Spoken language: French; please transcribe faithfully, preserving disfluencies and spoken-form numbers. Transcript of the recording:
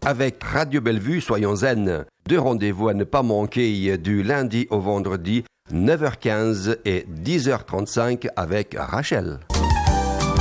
avec Radio Bellevue, soyons zen. Deux rendez-vous à ne pas manquer du lundi au vendredi, neuf heures quinze et dix heures trente-cinq avec Rachel.